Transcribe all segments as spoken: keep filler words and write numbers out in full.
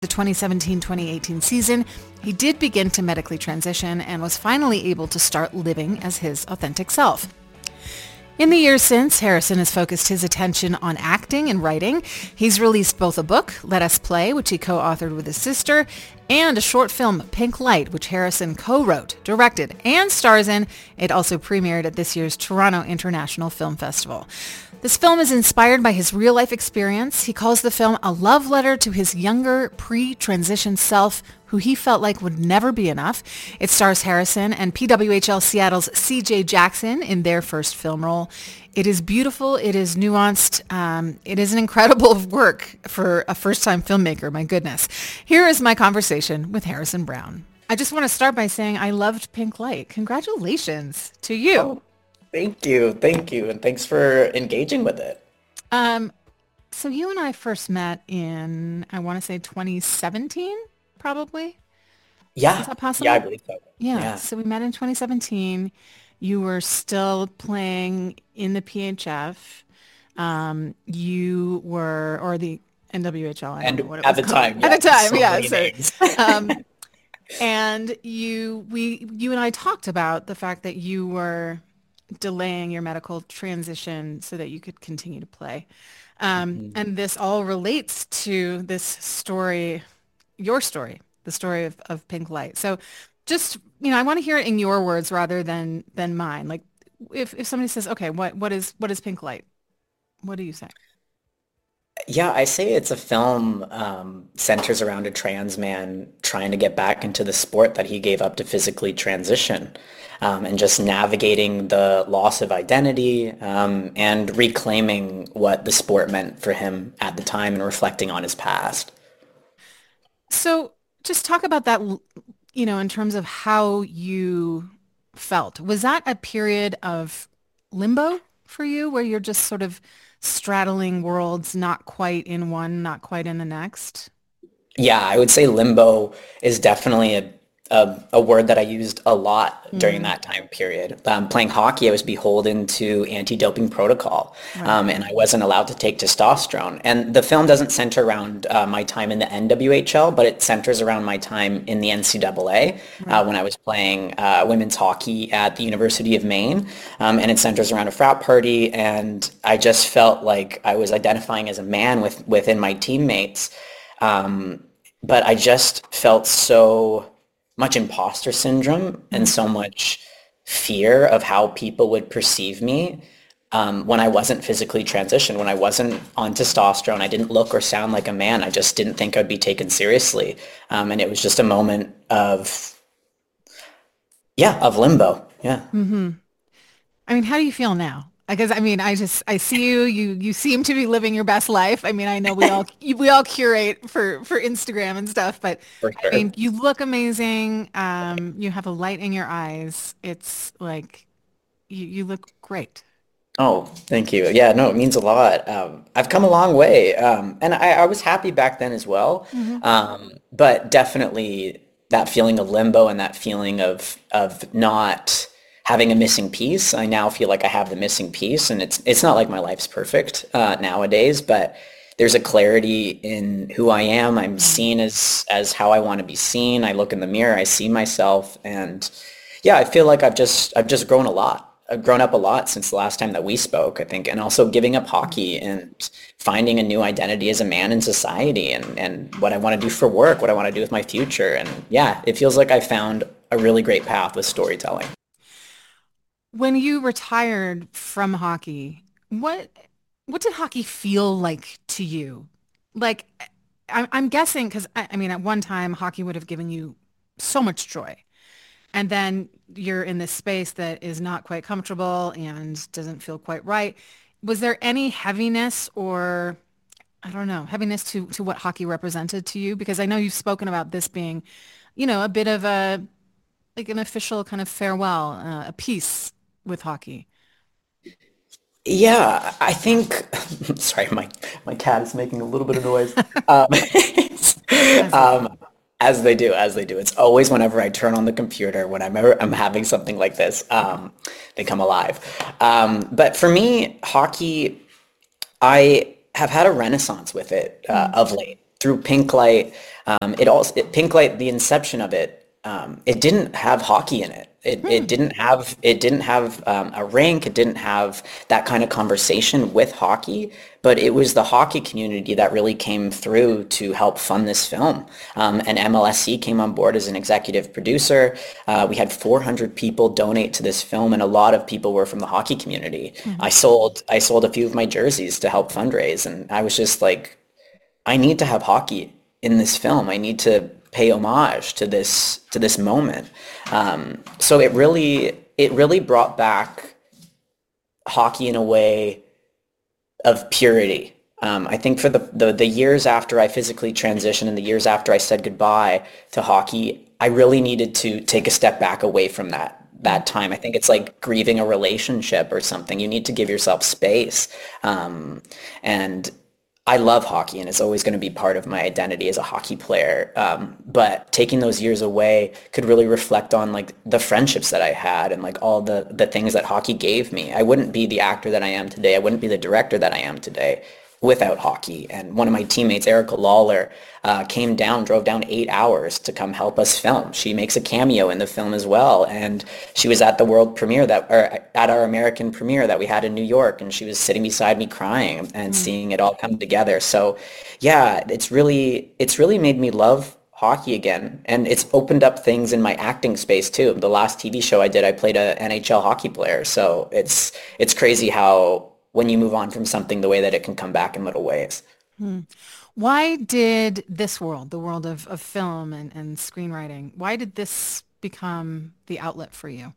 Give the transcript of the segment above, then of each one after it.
The twenty seventeen twenty eighteen season, he did begin to medically transition and was finally able to start living as his authentic self. In the years since, Harrison has focused his attention on acting and writing. He's released both a book, Let Us Play, which he co-authored with his sister, and a short film, Pink Light, which Harrison co-wrote, directed, and stars in. It also premiered at this year's Toronto International Film Festival. This film is inspired by his real-life experience. He calls the film a love letter to his younger, pre-transition self, who he felt like would never be enough. It stars Harrison and P W H L Seattle's C J Jackson in their first film role. It is beautiful. It is nuanced. Um, it is an incredible work for a first-time filmmaker, my goodness. Here is my conversation with Harrison Brown. I just want to start by saying I loved Pink Light. Congratulations to you. Oh. Thank you. Thank you. And thanks for engaging with it. Um, so you and I first met in, I want to say twenty seventeen, probably? Yeah. Is that possible? Yeah, I believe so. Yeah. Yeah. So we met in twenty seventeen. You were still playing in the P H F. Um, you were, or the N W H L. I don't And know what it at was the called. time. At the yeah, time, so yeah. many So, names. um, and you, we, you and I talked about the fact that you were delaying your medical transition so that you could continue to play. Um, Mhm. and this all relates to this story, your story, the story of, of Pink Light. So just, you know, I want to hear it in your words rather than than mine. Like if, if somebody says, okay, what what is what is Pink Light? What do you say? Yeah, I say it's a film um, centers around a trans man trying to get back into the sport that he gave up to physically transition, um, and just navigating the loss of identity, um, and reclaiming what the sport meant for him at the time and reflecting on his past. So just talk about that, you know, in terms of how you felt. Was that a period of limbo for you where you're just sort of straddling worlds, not quite in one, not quite in the next? Yeah, I would say limbo is definitely a, a, a word that I used a lot during Mm, that time period. Um, playing hockey, I was beholden to anti-doping protocol, right, um, and I wasn't allowed to take testosterone. And the film doesn't center around uh, my time in the N W H L, but it centers around my time in the N C double A uh, right. when I was playing uh, women's hockey at the University of Maine. Um, and it centers around a frat party, and I just felt like I was identifying as a man with within my teammates. Um, but I just felt so much imposter syndrome and Mm, so much fear of how people would perceive me um, when I wasn't physically transitioned, when I wasn't on testosterone. I didn't look or sound like a man. I just didn't think I'd be taken seriously. Um, and it was just a moment of, yeah, of limbo. Yeah. hmm I mean, how do you feel now? Because I mean, I just I see you. You you seem to be living your best life. I mean, I know we all we all curate for for Instagram and stuff, but For I sure. mean, you look amazing. Um, you have a light in your eyes. It's like you you look great. Oh, thank you. Yeah, no, it means a lot. Um, I've come a long way. Um, and I, I was happy back then as well. Hmm. Um, but definitely that feeling of limbo and that feeling of of not having a missing piece. I now feel like I have the missing piece, and it's it's not like my life's perfect uh, nowadays, but there's a clarity in who I am. I'm seen as as how I want to be seen. I look in the mirror, I see myself, and yeah, I feel like I've just I've just grown a lot. I've grown up a lot since the last time that we spoke, I think, and also giving up hockey and finding a new identity as a man in society, and, and what I want to do for work, what I want to do with my future. And yeah, it feels like I found a really great path with storytelling. When you retired from hockey, what what did hockey feel like to you? Like, I, I'm guessing because I, I mean, at one time, hockey would have given you so much joy. And then you're in this space that is not quite comfortable and doesn't feel quite right. Was there any heaviness or, I don't know, heaviness to, to what hockey represented to you? Because I know you've spoken about this being, you know, a bit of a, like an official kind of farewell, uh, a peace with hockey. Yeah, I think, sorry, my, my cat is making a little bit of noise. Um, As they do. um, as they do, as they do. It's always whenever I turn on the computer, when I'm ever, I'm having something like this, um, they come alive. Um, but for me, hockey, I have had a renaissance with it uh, Mm, of late. through Pink Light, um, it also it, Pink Light, the inception of it, um, it didn't have hockey in it. It it didn't have it didn't have um, a rink. It didn't have that kind of conversation with hockey. But it was the hockey community that really came through to help fund this film. Um, and M L S C came on board as an executive producer. Uh, we had four hundred people donate to this film, and a lot of people were from the hockey community. I sold I sold a few of my jerseys to help fundraise, and I was just like, I need to have hockey in this film. I need to pay homage to this to this moment. Um, so it really it really brought back hockey in a way of purity. Um, I think for the, the the years after I physically transitioned and the years after I said goodbye to hockey, I really needed to take a step back away from that that time. I think it's like grieving a relationship or something. You need to give yourself space. Um, and I love hockey, and it's always going to be part of my identity as a hockey player. Um, but taking those years away could really reflect on like the friendships that I had and like all the the things that hockey gave me. I wouldn't be the actor that I am today. I wouldn't be the director that I am today without hockey. And one of my teammates, Erica Lawler, uh, came down, drove down eight hours to come help us film. She makes a cameo in the film as well. And she was at the world premiere that, or at our American premiere that we had in New York. And she was sitting beside me crying and mm. seeing it all come together. So yeah, it's really, it's really made me love hockey again. And it's opened up things in my acting space too. The last T V show I did, I played a N H L hockey player. So it's, it's crazy how when you move on from something, the way that it can come back in little ways. Hmm. Why did this world, the world of, of film and, and screenwriting, why did this become the outlet for you?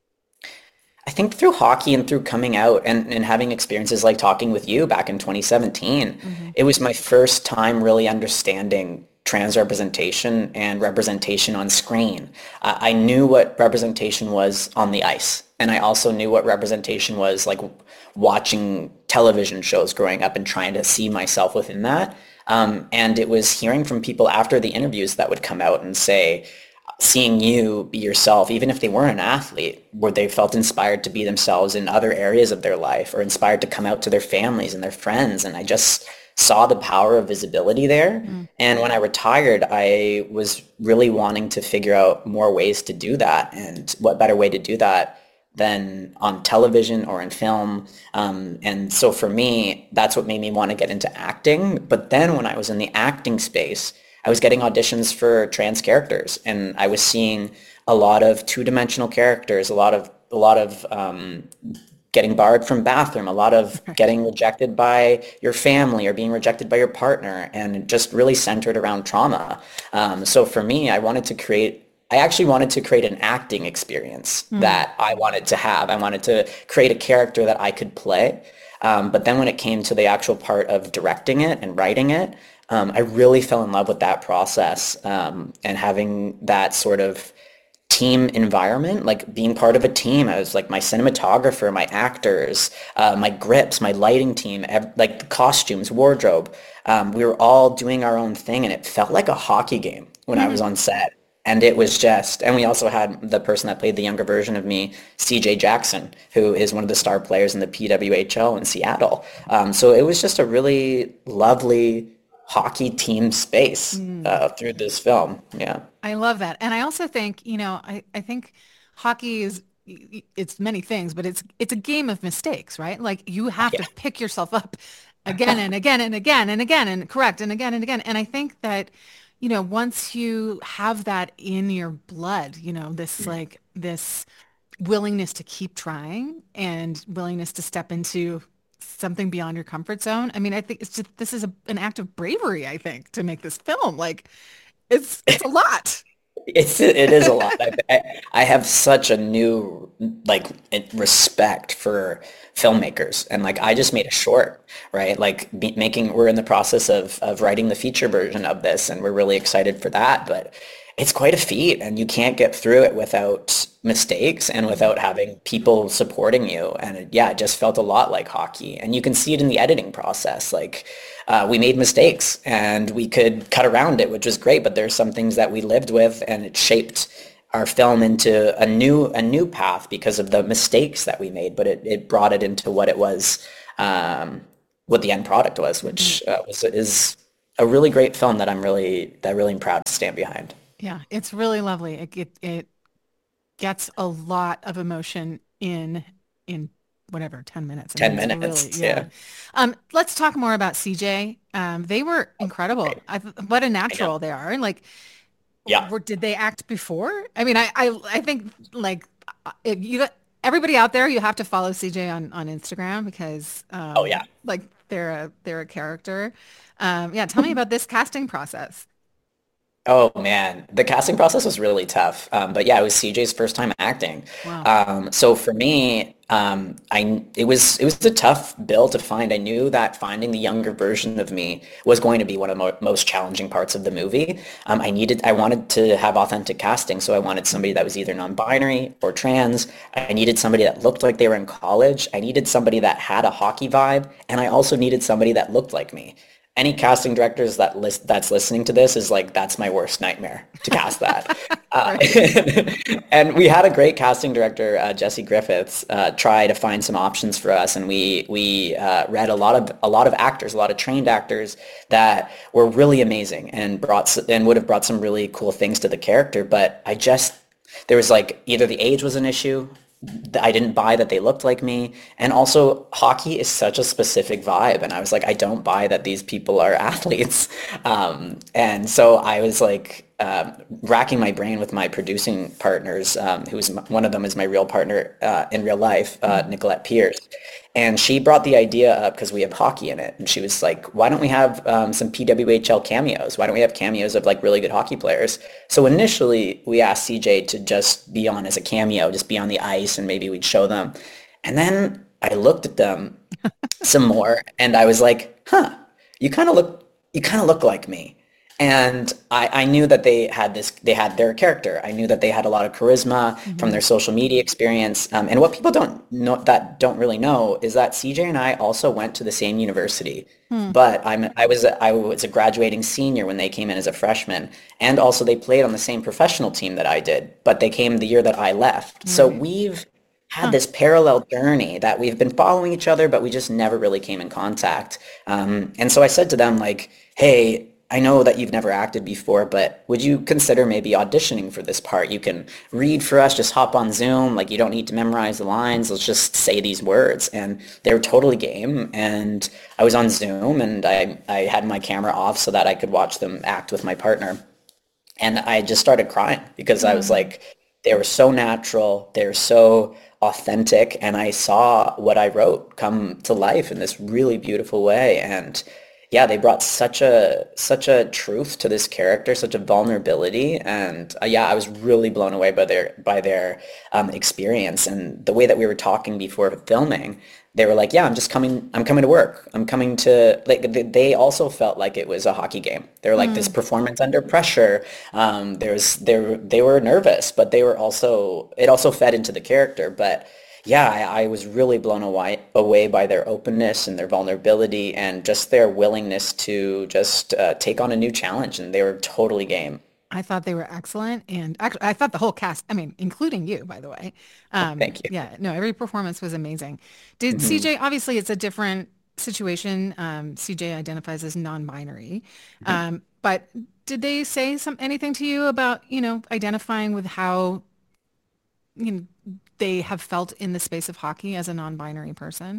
I think through hockey and through coming out and, and having experiences like talking with you back in twenty seventeen, mm-hmm. it was my first time really understanding trans representation and representation on screen. Uh, I knew what representation was on the ice. And I also knew what representation was like watching television shows growing up and trying to see myself within that. Um, and it was hearing from people after the interviews that would come out and say, seeing you be yourself, even if they weren't an athlete, where they felt inspired to be themselves in other areas of their life or inspired to come out to their families and their friends. And I just saw the power of visibility there. Mm. And when I retired, I was really wanting to figure out more ways to do that. And what better way to do that than on television or in film. Um, and so for me, that's what made me want to get into acting. But then when I was in the acting space, I was getting auditions for trans characters, and I was seeing a lot of two-dimensional characters, a lot of a lot of um, getting barred from bathroom, a lot of getting rejected by your family or being rejected by your partner, and just really centered around trauma. Um, so for me, I wanted to create I actually wanted to create an acting experience mm. that I wanted to have. I wanted to create a character that I could play. Um, but then when it came to the actual part of directing it and writing it, um, I really fell in love with that process um, and having that sort of team environment, like being part of a team. I was like my cinematographer, my actors, uh, my grips, my lighting team, ev- like the costumes, wardrobe. Um, we were all doing our own thing, and it felt like a hockey game when mm-hmm. I was on set. And it was just, and we also had the person that played the younger version of me, C J Jackson, who is one of the star players in the P W H L in Seattle. Um, so it was just a really lovely hockey team space mm. uh, through this film. Yeah. I love that. And I also think, you know, I, I think hockey is, it's many things, but it's, it's a game of mistakes, right? Like you have yeah. to pick yourself up again and again and again and again and correct and again and again. And I think that, you know, once you have that in your blood, you know, this like this willingness to keep trying and willingness to step into something beyond your comfort zone. I mean, I think it's just, this is a, an act of bravery, I think, to make this film. Like it's, it's a lot. It's it is a lot. I, I have such a new like respect for filmmakers, and like I just made a short, right? Like be, making we're in the process of of writing the feature version of this, and we're really excited for that. But it's quite a feat, and you can't get through it without mistakes and without having people supporting you. And it, yeah, it just felt a lot like hockey, and you can see it in the editing process. Like uh, we made mistakes, and we could cut around it, which was great. But there's some things that we lived with, and it shaped our film into a new a new path because of the mistakes that we made. But it, it brought it into what it was, um, what the end product was, which uh, was is a really great film that I'm really that really am proud to stand behind. Yeah, it's really lovely. It it, it gets a lot of emotion in in whatever ten minutes. I mean, ten it's really minutes, yeah. yeah. Um, let's talk more about C J. Um, they were incredible. Great. I, what a I know. natural they are. Like, Yeah. were did they act before? I mean, I I, I think like uh, if you everybody out there, you have to follow C J on on Instagram because Oh um, yeah. like they're a they're a character. Um, yeah, tell me about this casting process. Oh man, the casting process was really tough. Um, but yeah, it was C J's first time acting. Wow. Um, so for me, um, I it was it was a tough bill to find. I knew that finding the younger version of me was going to be one of the mo most challenging parts of the movie. Um, I needed I wanted to have authentic casting, so I wanted somebody that was either non-binary or trans. I needed somebody that looked like they were in college. I needed somebody that had a hockey vibe, and I also needed somebody that looked like me. Any casting directors that list that's listening to this is like that's my worst nightmare to cast that. Uh, Right. and we had a great casting director, uh, Jesse Griffiths, uh, try to find some options for us, and we we uh, read a lot of a lot of actors, a lot of trained actors that were really amazing and brought s- and would have brought some really cool things to the character. But I just there was like either the age was an issue. I didn't buy that they looked like me. And also, hockey is such a specific vibe. And I was like, I don't buy that these people are athletes. Um, and so I was like um racking my brain with my producing partners, um, who was m- one of them is my real partner uh, in real life, uh, Mhm. Nicolette Pierce. And she brought the idea up because we have hockey in it. And she was like, why don't we have um, some P W H L cameos? Why don't we have cameos of like really good hockey players? So initially we asked C J to just be on as a cameo, just be on the ice and maybe we'd show them. And then I looked at them some more and I was like, huh, you kind of look, you kind of look like me. And I, I knew that they had this, they had their character. I knew that they had a lot of charisma from Mhm. their social media experience. Um, and what people don't know that don't really know is that C J and I also went to the same university. Hmm. But I'm, I was, a, I was a graduating senior when they came in as a freshman. And also they played on the same professional team that I did, but they came the year that I left. So Right. we've had Huh. this parallel journey that we've been following each other, but we just never really came in contact. Um, and so I said to them, like, hey, I know that you've never acted before, but would you consider maybe auditioning for this part? You can read for us, just hop on Zoom. Like, you don't need to memorize the lines. Let's just say these words. And they were totally game. And I was on Zoom and I, I had my camera off so that I could watch them act with my partner. And I just started crying because I was Mm. like, they were so natural, they're so authentic, and I saw what I wrote come to life in this really beautiful way. And yeah, they brought such a such a truth to this character, such a vulnerability, and uh, yeah, I was really blown away by their by their um, experience and the way that we were talking before filming. They were like, "Yeah, I'm just coming. I'm coming to work. I'm coming to like." th- They also felt like it was a hockey game. They were like this Mm. performance under pressure. Um, there's they they were nervous, but they were also it also fed into the character. But yeah, I, I was really blown away away by their openness and their vulnerability and just their willingness to just uh, take on a new challenge. And they were totally game. I thought they were excellent, and actually, I thought the whole cast, I mean, including you, by the way. Oh, Um, thank you. yeah, no, every performance was amazing. Did Mhm. C J, obviously, it's a different situation. Um, C J identifies as non-binary. Mhm. Um, but did they say some anything to you about, you know, identifying with how, you know, they have felt in the space of hockey as a non-binary person?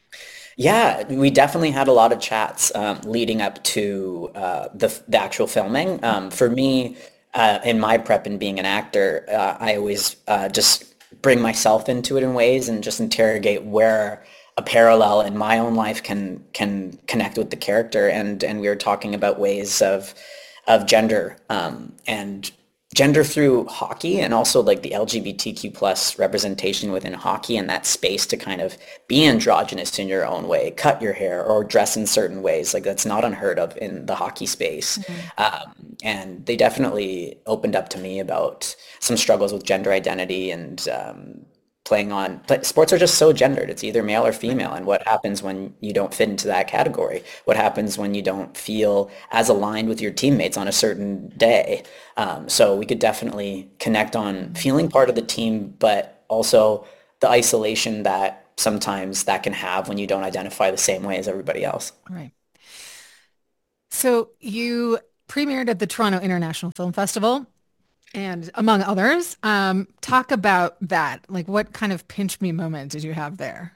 Yeah, we definitely had a lot of chats um, leading up to uh, the the actual filming. Um, for me, uh, in my prep and being an actor, uh, I always uh, just bring myself into it in ways and just interrogate where a parallel in my own life can can connect with the character. And and we were talking about ways of of gender um, and gender through hockey and also like the L G B T Q plus representation within hockey and that space to kind of be androgynous in your own way, cut your hair or dress in certain ways. Like that's not unheard of in the hockey space. Mhm. Um, and they definitely opened up to me about some struggles with gender identity and um, playing on but sports are just so gendered. It's either male or Right. female. And what happens when you don't fit into that category? What happens when you don't feel as aligned with your teammates on a certain day? Um, so we could definitely connect on Mhm. feeling part of the team, but also the isolation that sometimes that can have when you don't identify the same way as everybody else. Right. So you premiered at the Toronto International Film Festival and among others. Um, talk about that. Like what kind of pinch me moment did you have there?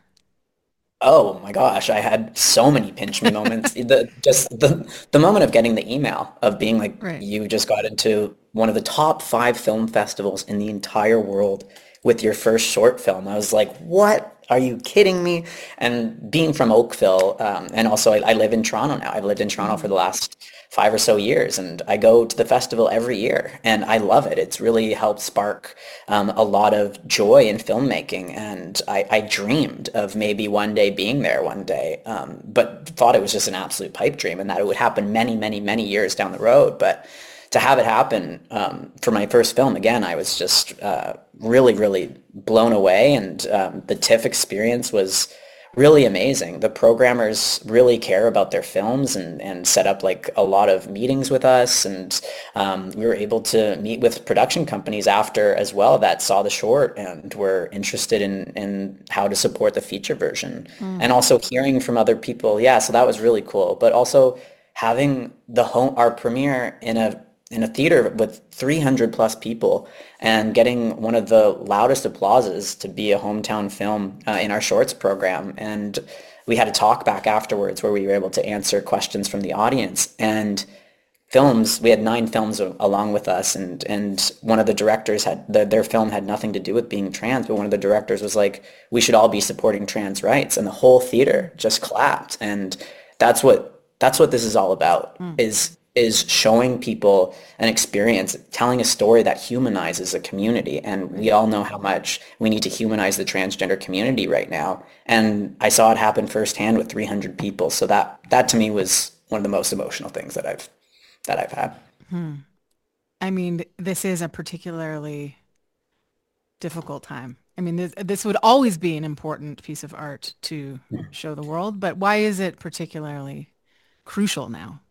Oh my gosh, I had so many pinch me moments. The just the the moment of getting the email of being like, Right. you just got into one of the top five film festivals in the entire world with your first short film. I was like, what? Are you kidding me? And being from Oakville, um, and also I, I live in Toronto now. I've lived in Toronto for Mhm. the last five or so years, and I go to the festival every year, and I love it. It's really helped spark um, a lot of joy in filmmaking, and I, I dreamed of maybe one day being there one day, um, but thought it was just an absolute pipe dream, and that it would happen many, many, many years down the road. But to have it happen um, for my first film, again, I was just uh, really, really blown away, and um, the TIFF experience was really amazing. The programmers really care about their films and, and set up like a lot of meetings with us. And um, we were able to meet with production companies after as well that saw the short and were interested in, in how to support the feature version. Mm. And also hearing from other people. Yeah, so that was really cool. But also having the home, our premiere in a in a theater with three hundred plus people and getting one of the loudest applauses to be a hometown film uh, in our shorts program. And we had a talk back afterwards where we were able to answer questions from the audience. And films, we had nine films a- along with us, and and one of the directors had the, their film had nothing to do with being trans, but one of the directors was like, we should all be supporting trans rights, and the whole theater just clapped. And that's what that's what this is all about, Mm. is is showing people an experience, telling a story that humanizes a community. And we Right. all know how much we need to humanize the transgender community right now. And I saw it happen firsthand with three hundred people. So that that to me was one of the most emotional things that I've that I've had. Hmm. I mean, this is a particularly difficult time. I mean, this, this would always be an important piece of art to show the world, but why is it particularly crucial now?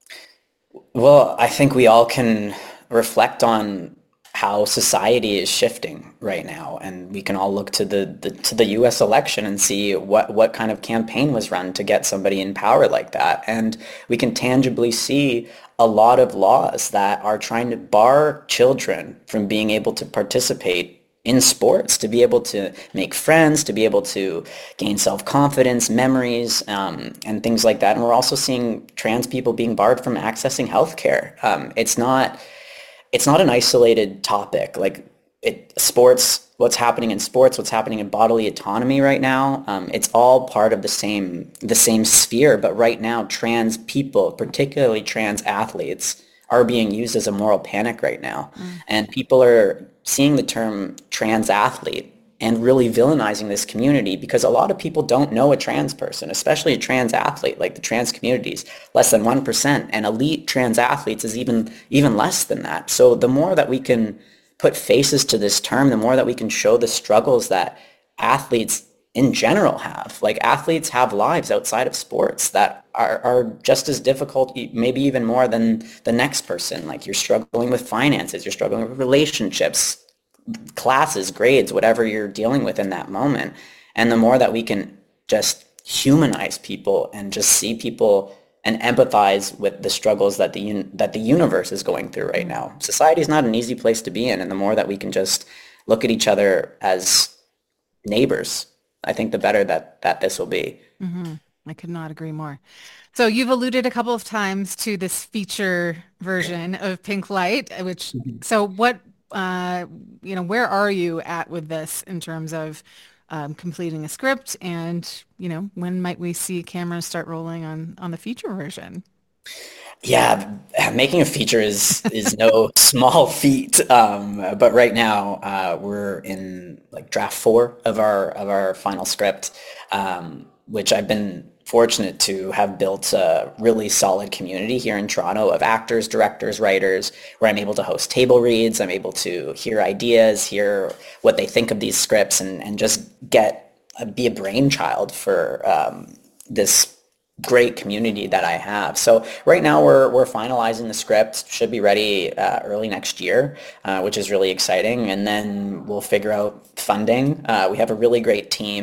Well, I think we all can reflect on how society is shifting right now, and we can all look to the, the to the U S election and see what what kind of campaign was run to get somebody in power like that. And we can tangibly see a lot of laws that are trying to bar children from being able to participate in sports, to be able to make friends, to be able to gain self-confidence, memories, um, and things like that. And we're also seeing trans people being barred from accessing healthcare. Um, it's not it's not an isolated topic. Like it sports, what's happening in sports, what's happening in bodily autonomy right now. Um, it's all part of the same the same sphere. But right now, trans people, particularly trans athletes, are being used as a moral panic right now, Mm. and people are seeing the term trans athlete and really villainizing this community, because a lot of people don't know a trans person, especially a trans athlete. Like the trans communities, less than one percent, and elite trans athletes is even even less than that. So the more that we can put faces to this term, the more that we can show the struggles that athletes in general have. Like athletes have lives outside of sports that are, are just as difficult, e- maybe even more than the next person. Like you're struggling with finances, you're struggling with relationships, classes, grades, whatever you're dealing with in that moment. And the more that we can just humanize people and just see people and empathize with the struggles that the un- that the universe is going through right Mm. now. Society is not an easy place to be in, and the more that we can just look at each other as neighbors, I think the better that that this will be. Hmm. I could not agree more. So you've alluded a couple of times to this feature version of Pink Light, uh, which, so what, uh, you know, where are you at with this in terms of um, completing a script and, you know, when might we see cameras start rolling on on the feature version? Yeah, making a feature is is no small feat. Um, but right now, uh, we're in like draft four of our of our final script, um, which I've been fortunate to have built a really solid community here in Toronto of actors, directors, writers, where I'm able to host table reads. I'm able to hear ideas, hear what they think of these scripts, and and just get uh, be a brainchild for um, this great community that I have. So right now we're we're finalizing the script. Should be ready uh, early next year, uh, which is really exciting. And then we'll figure out funding. Uh, we have a really great team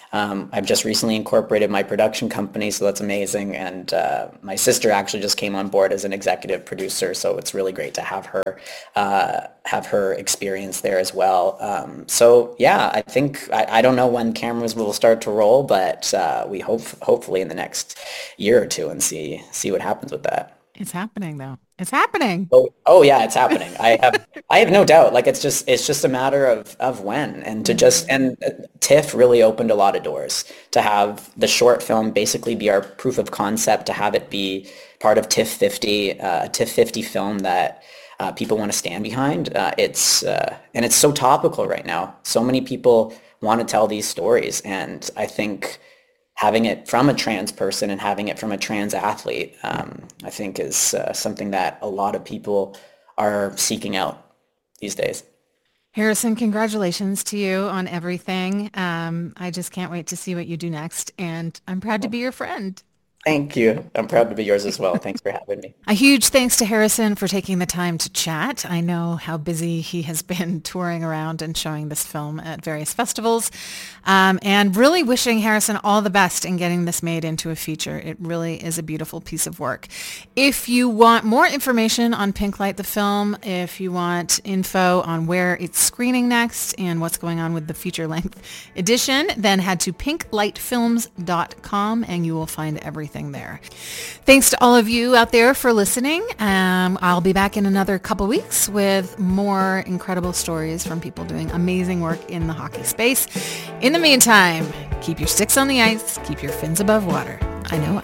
Um, I've just recently incorporated my production company, so that's amazing. And uh, my sister actually just came on board as an executive producer, so it's really great to have her uh, have her experience there as well. Um, so yeah, I think I, I don't know when cameras will start to roll, but uh, we hope hopefully in the next year or two, and see see what happens with that. It's happening though. It's happening. Oh, oh yeah, it's happening. I have, I have no doubt. Like it's just, it's just a matter of, of when, and to just, and TIFF really opened a lot of doors to have the short film basically be our proof of concept, to have it be part of TIFF fifty, uh, a TIFF fifty film that uh, people want to stand behind. Uh, it's, uh, and it's so topical right now. So many people want to tell these stories, and I think having it from a trans person and having it from a trans athlete, um, I think is uh, something that a lot of people are seeking out these days. Harrison, congratulations to you on everything. Um, I just can't wait to see what you do next, and I'm proud to be your friend. Thank you. I'm proud to be yours as well. Thanks for having me. A huge thanks to Harrison for taking the time to chat. I know how busy he has been touring around and showing this film at various festivals, um, and really wishing Harrison all the best in getting this made into a feature. It really is a beautiful piece of work. If you want more information on Pinklight the film, if you want info on where it's screening next and what's going on with the feature-length edition, then head to pink light films dot com and you will find everything there. Thanks to all of you out there for listening. Um, I'll be back in another couple weeks with more incredible stories from people doing amazing work in the hockey space. In the meantime, keep your sticks on the ice, keep your fins above water. I know